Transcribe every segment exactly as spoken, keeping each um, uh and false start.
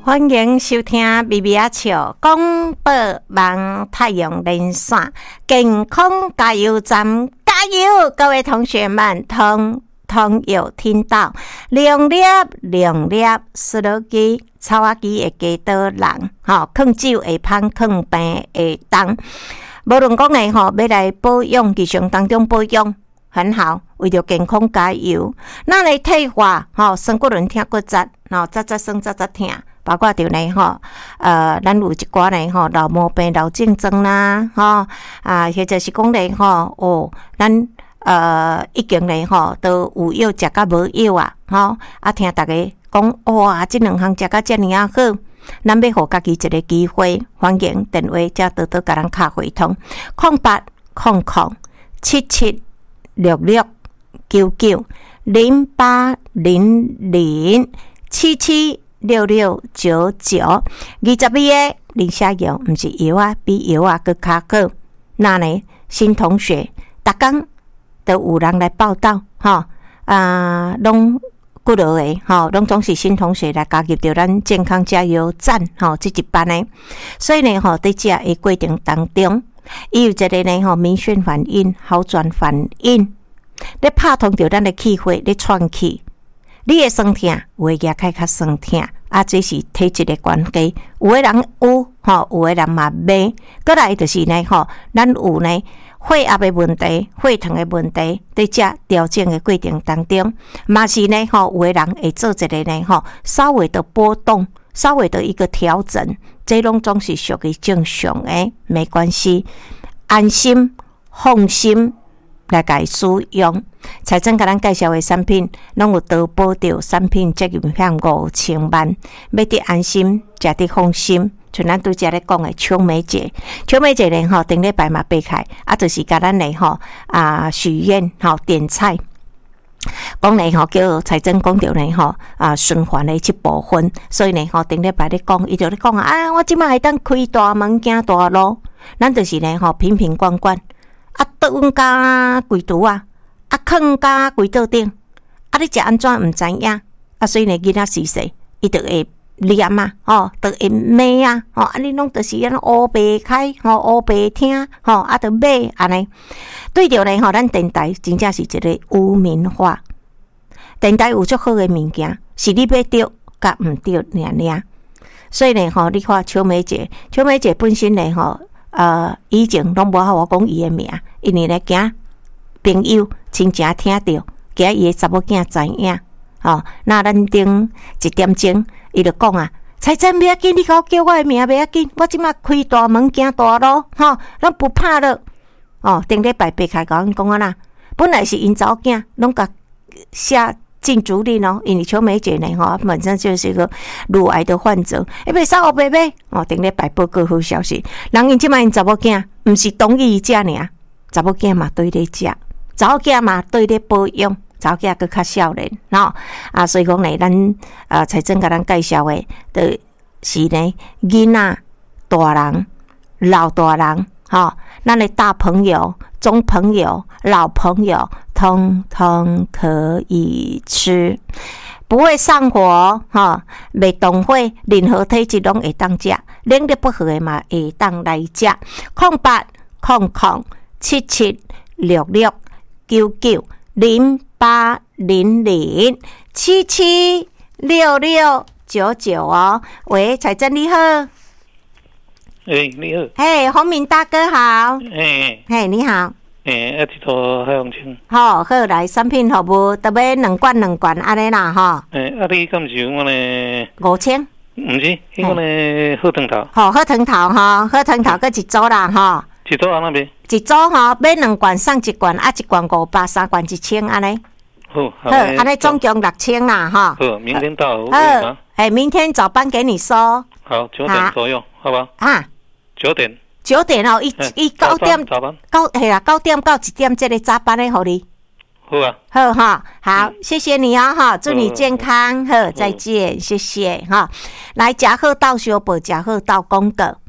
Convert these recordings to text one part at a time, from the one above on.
欢迎收听咪咪啊笑广播网太阳连线健康加油站，加油！各位同学们，通通有听到两粒两粒湿落机、草仔机会加多人，吼，抗酒会芳，抗病会当。无论讲诶吼，要来保养，日常当中保养很好，为着健康加油。咱来退化，吼，酸骨轮疼骨折，吼，早早酸早早疼。包括着呢吼，呃，咱有一寡呢吼，老毛病、老症状啦，吼啊，或者是讲呢吼，哦，咱呃已经呢吼都有药食甲无药啊，吼啊，听大家讲哇，这两项食甲遮尔啊好，咱要互家己一个机会，欢迎电话才多多甲咱敲回通，空八空空七七六六九九零八零零七七。六六九九，二十米的林下油，毋是油啊，比油啊更较好。那呢，新同学，逐工都有人来报道，吼啊，拢几落个，吼，拢总是新同学来加入到咱健康加油站，吼，这一班呢。所以呢，吼，在这个过程当中，伊有一个呢，吼，明显反应、好转反应，咧拍通着咱的气血，咧喘气。你会酸痛，有诶牙开较酸痛，啊，这是体质的关系。有诶人有，吼，有诶人嘛袂。过来就是呢，吼，咱有呢血压的问题、血糖的问题，在这调整的过程当中，嘛是呢，吼，有诶人会做一个呢，吼，稍微的波动，稍微的一个调整，这拢总是属于正常诶，没关系，安心放心。来甲伊使用，财政甲咱介绍的产品，拢有投保着产品责任险五千万，买得安心，食得放心。像咱拄则咧讲的秋梅节，秋梅节咧吼，顶礼拜嘛掰开，啊，就是甲咱咧吼啊许愿吼点菜，讲咧吼叫财政讲着咧吼啊循环的一部分，所以咧吼顶礼拜咧讲，伊就咧讲啊，我即摆会当开大门行大路，咱就是咧吼瓶瓶罐罐。啊，倒阮加柜橱啊，啊，放加柜桌顶，啊，你食安怎毋知影？啊，所以呢，囡仔时势，伊就会念啊，吼，就会骂啊，吼，啊，你拢就是安乌白开，吼，乌白听，吼，啊，就骂安尼。对着呢，吼，咱电台真正是一个污名化。电台有足好诶物件，是你要着甲毋着尔尔。所以呢，吼，你看秋梅姐，秋梅姐本身呢，吼。呃，以前拢无互我讲伊诶名，因为咧惊朋友亲情听着，惊伊诶查某囝知影。吼，那咱顶一点钟，伊就讲啊，财政不要紧，你甲我叫我诶名不要紧，我即马开大门行大路，吼，咱不怕了。哦，顶礼拜白开甲阮讲啊啦，本来是因查某囝，拢甲下禁足令哦，因为秋梅姐呢，吼，本身就是个乳癌的患者，会袂使互伯伯哦。顶礼拜报告好消息，人因即摆因查某囝，毋是同意食尔，查某囝嘛对咧食，查某囝嘛对咧保养，查某囝佫较少年，吼啊，所以讲呢，咱啊财政甲咱介绍的，就是呢囡仔、大人、老大人，吼，咱的大朋友、中朋友、老朋友。通通可以吃，不会上火，哈，袂动火，任何体质拢会当食，能力不好的嘛会当来食。空八空空七七六六九九零八零零七七六六九九哦。喂，财政你好。 哎，你好。 嘿，洪明大哥好。 哎， 嘿，你好。 诶，啊，一套海洋青。 好，好来产品服务，特别两罐两罐安尼啦，吼。 诶，啊，你敢是有我呢？ 五千。 毋是，迄个呢好汤头。 好，好汤头吼，好汤头搁一组啦，吼。 一组安那边？ 一组吼，买两罐送一罐，啊，一罐五百，三罐一千安尼。 好， 好，安尼总共六千啦，哈。 好，明天到。 好，哎，明天早班给你收。 好，九点左右，好吧？ 啊， 九点。 九点哦，伊伊九点， 早班， 九系啦，九點到一點，这个早班的互你。 好啊， 好哈，好，谢谢你哦，哈，祝你健康，好，再见，谢谢哈。来，食好到小报，食好到广告。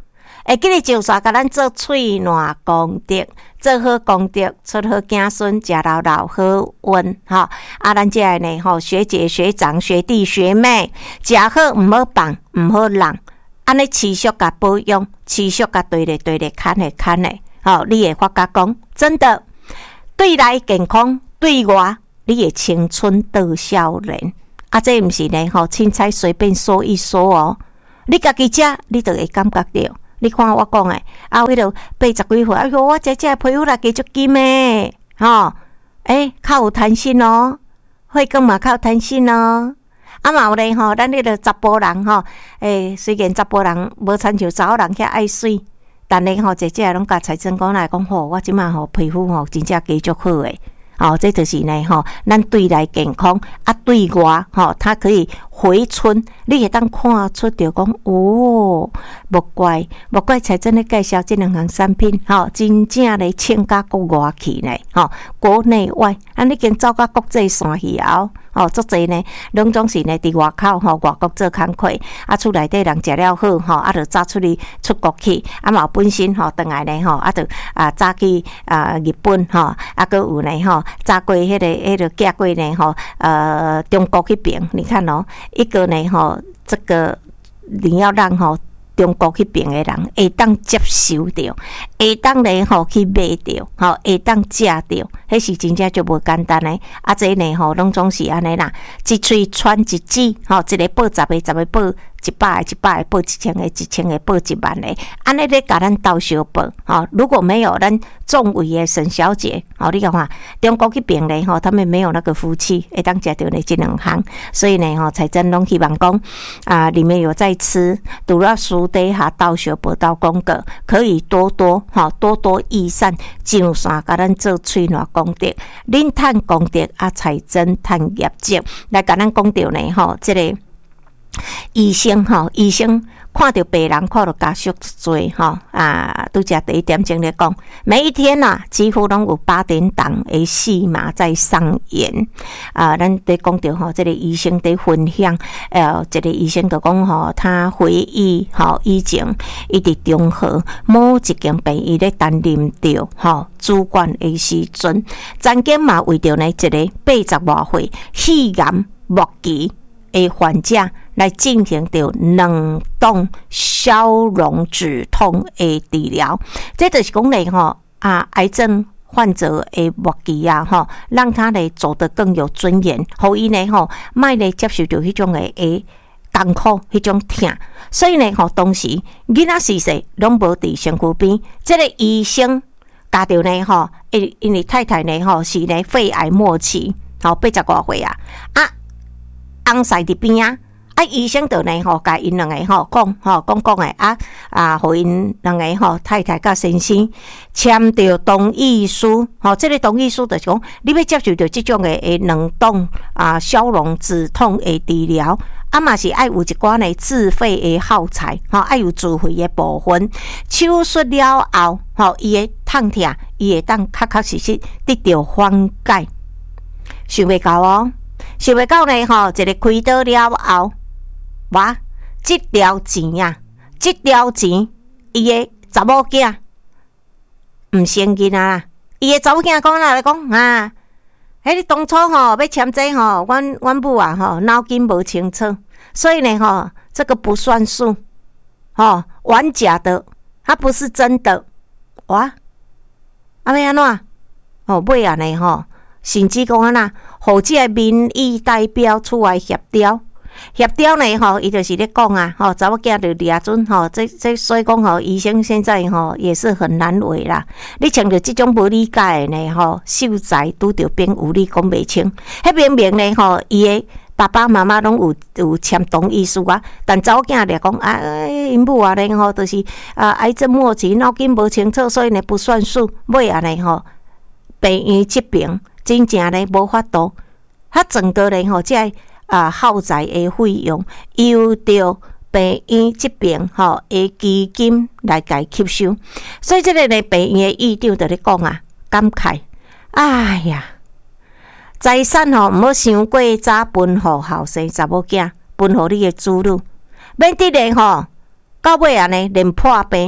会记得就煞甲咱做喙烂功德，做好功德，出好子孙，食老老好运吼。啊，咱这呢吼，学姐学长学弟学妹，食好毋好放，毋好浪，安尼持续甲保养，持续甲对咧对咧看咧看咧，吼，你会发觉讲真的对内健康，对外你的青春到少年。啊，这毋是呢吼，凊彩随便说一说哦。你家己食，你就会感觉到。你看我讲诶，啊，迄落八十几岁，哎哟，我食这皮肤来加足金诶，吼，诶，较有弹性哦，血管嘛较有弹性哦。啊嘛有咧吼，咱迄个查甫人吼，诶，虽然查甫人无亲像查某人遐爱水，但咧吼，姐姐拢甲财政讲来讲，吼，我即马吼皮肤吼真正加足好诶。哦，这就是呢，吼，咱对内健康啊，对外吼，它可以回春，你会当看出着讲，哦，无怪，无怪财政咧介绍这两项产品，吼，真正咧请甲国外去呢，吼，国内外，啊，你经走到国际线以后，吼，足济呢，拢总是呢伫外口吼，外国做工课，啊，厝内底人食了好，吼，啊，就早出去出国去，啊嘛本身吼，倒来呢，吼，啊，就啊早去啊日本，吼，啊，搁有呢，吼。早过迄、那个、迄、那个嫁过呢吼，呃，中国迄边，你看哦，一个呢吼，这个你要让吼中国迄边的人会当接受着，会当呢吼去买着，吼会当食着，迄是真正就无简单诶。啊，这呢吼，拢总是安尼啦，一喙传一指，吼，一个报十个，十个报一百个，一百个报一千个，一千个报一万个，安尼咧甲咱斗相报，吼。如果没有咱众位的沈小姐，吼，你看中国迄边咧，吼，他们没有那个福气，会当食着呢这两行，所以呢，吼，财政拢希望讲啊，里面有在吃，除了书底下斗相报斗广告，可以多多吼多多益善，上山甲咱做喙烂功德，恁趁功德啊，财政趁业绩，来甲咱讲着呢，吼，这个。医生吼，医生看到病人看到家属多吼啊，拄则第一点钟咧讲，每一天呐、啊，几乎拢有八点档的戏码在上演啊。咱在讲到吼，这个医生在分享，呃，这个医生就讲吼，他回忆吼以前伊伫中和某一间病院咧担任着吼主管的时阵，曾经嘛为着呢一个八十外岁肺癌末期的患者来进行着冷冻消融止痛的治疗，这就是讲咧吼啊，癌症患者的末期啊吼，让他咧走得更有尊严，互伊呢吼，莫咧接受着迄种的诶艰苦，迄种痛，所以呢吼，当时囡仔逝世拢无伫身躯边，这个医生加着呢吼，因因为太太呢吼是呢肺癌末期，吼八十外岁啊啊，翁婿伫边啊。啊，医生就呢吼，甲因两个吼讲吼讲讲诶啊啊，互因两个吼太太甲先生签着同意书，吼，这个同意书就是讲，你要接受着这种诶诶冷冻啊消融止痛诶治疗，啊嘛是爱有一寡呢自费诶耗材，吼，爱有自费诶部分，手术了后，吼，伊诶痛痛，伊会当确确实实得到缓解，想袂到哦，想袂到呢吼，一个开刀了后。哇！这条钱啊，这条钱，伊个查某囝毋生囡仔啦。伊个查某囝讲来讲啊，迄你当初吼要签这吼，阮阮母啊吼脑筋无清楚，所以呢吼这个不算数，吼玩假的，它不是真的。哇！啊要安怎？哦尾啊呢吼，甚至讲安那，互这个民意代表出来协调。协调呢吼，伊就是咧讲啊，吼查某囝就掠准吼，这这所以讲吼，医生现在吼也是很难为啦。你像着这种无理解的呢吼，秀才拄着兵有理讲袂清，迄明明呢吼，伊的爸爸妈妈拢有有签同意书啊，但查某囝咧讲啊，因母啊呢吼，就是啊癌症末期，脑筋无清楚，所以呢不算数。尾啊呢吼，病院这边真正呢无法度，他整个呢吼，即啊，耗材的费用由着病院这边吼的基金来甲伊吸收，所以这个呢，病院的院长就咧讲啊，感慨，哎呀，财产吼毋好伤过早分互后生查某囝，分互你的子女，免得咧吼到尾啊呢连破病，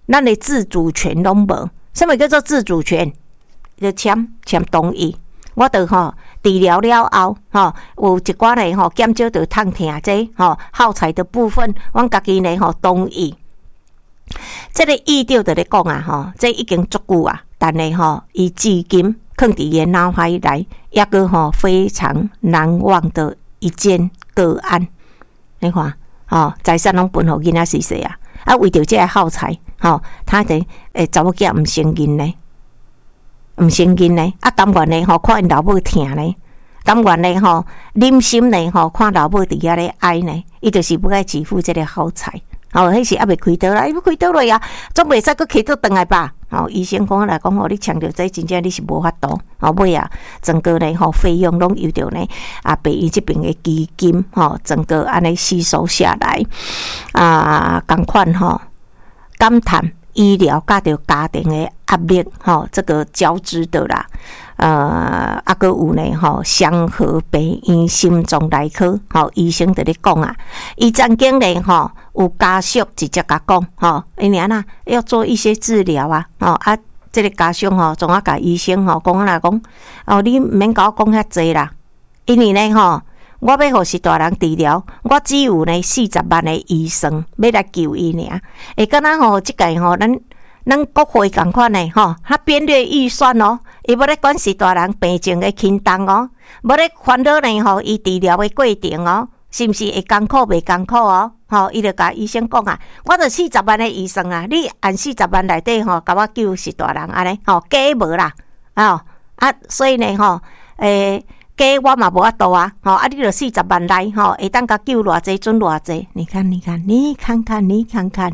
咱的自主权拢无。什么叫做自主权？就签签同意。我著吼治疗了后，吼有一寡呢吼减少着痛痛这吼耗材的部分，阮家己呢吼同意。这个意着就咧讲啊，吼这已经足久啊，但呢吼伊至今放伫伊脑海内，抑个吼非常难忘的一件个案。你看，吼财产拢分互囡仔死死啊，啊为着这个耗材，吼他的诶查某囝毋承认呢。毋承认呢，啊，甘愿呢吼，看因老母疼呢，甘愿呢吼，忍心呢吼，看老母伫遐咧哀呢，伊就是不该支付这个耗材，吼、哦，迄是还未开刀啦，伊要开刀了呀，总袂使佫开刀转来吧？吼、哦，医生讲来讲吼，你强调这真正你是无法度，后尾啊，整个呢吼费用拢由着呢啊，被伊这边的基金吼、哦，整个安尼吸收下来，啊，共款吼，感叹。医疗甲着家庭的压力，吼，这个交织的啦，呃，啊，搁有呢，吼，祥和病院心脏内科，吼，医生在咧讲啊，伊曾经呢，吼，有家属直接甲讲，吼，因为呐要做一些治疗啊，吼啊，这个家属吼，总啊甲医生吼讲来讲，哦，你毋免甲我讲遐济啦，因为呢，吼。我要互是大人治疗，我只有呢四十万的预算要来救伊尔。会敢若吼，即个吼，咱咱国会共款呢吼，他编列预算哦，伊要咧管是大人病情的轻重哦，要咧烦恼呢吼，伊治疗的过程哦，是毋是会艰苦袂艰苦哦？吼，伊就甲医生讲啊，我著四十万的预算啊，你按四十万内底吼，甲我救是大人安尼吼，加无啦，哦啊，所以呢吼，诶、欸。加我嘛无法度啊，吼啊！你著四十万内吼，会当甲救偌济准偌济。你看，你看，你看看，你看看，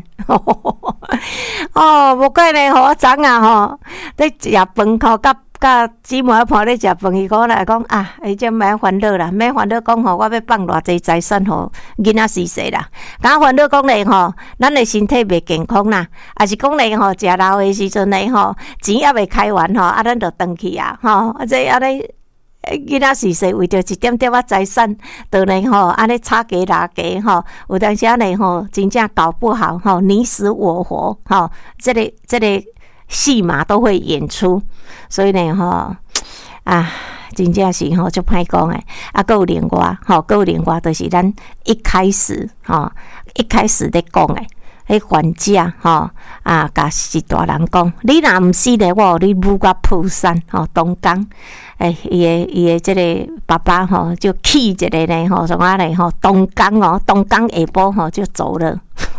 哦，无怪呢，吼，我昨啊吼，咧食饭吼，甲甲姊妹伴咧食饭，伊讲来讲啊，伊即免烦恼啦，免烦恼讲吼，我要放偌济财产吼，囡仔死死啦。敢烦恼讲咧吼，咱的身体袂健康啦，还是讲咧吼，食老的时阵咧吼，钱还未开完吼，啊，咱就转去啊，吼，啊，这安尼。囡仔是说为着一点点仔财产，就呢吼安尼差价拉价吼，有当时呢吼真正搞不好吼你死我活吼，这个这个戏码都会演出，所以呢吼啊，真正是吼就歹讲诶，啊，还有另外吼，还有另外就是咱一开始吼一开始咧讲诶。迄还价吼啊，甲是大人讲，你若毋是咧，我你母甲扑山吼，东江诶，伊诶伊诶，即个爸爸吼就气一个呢吼，从啊咧吼东江哦，东江下晡吼就走了。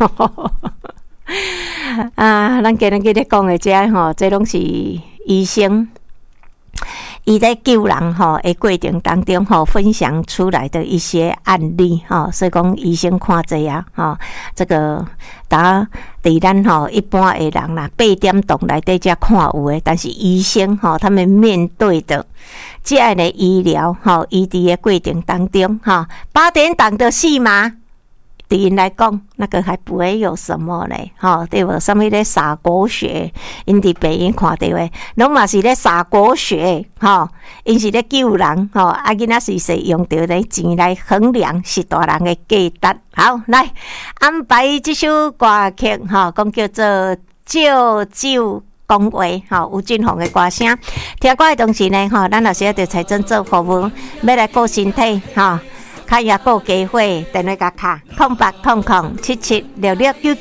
啊，咱今日今日讲诶，这吼，这拢是医生。伊在救人吼的过程当中吼，分享出来的一些案例吼，所以讲医生看这啊吼，这个打伫咱吼一般的人啦，八点钟内底才看有诶，但是医生吼，他们面对的这样的医疗吼，医治的过程当中吼，八点档的戏码。对因来讲，那个还不会有什么嘞，吼，对无？什么咧洒狗血，因伫病院看到诶，拢嘛是咧洒狗血，吼，因是咧救人，吼，啊，囡仔是是用着咧钱来衡量是大人诶价值。好，来安排这首歌曲，吼，讲叫做《借酒讲话》，吼，吴俊宏诶歌声。听歌诶同时呢，吼，咱也是要对财政做服务，要来顾身体，吼。较也有机会，电话甲卡空八空空七七六六九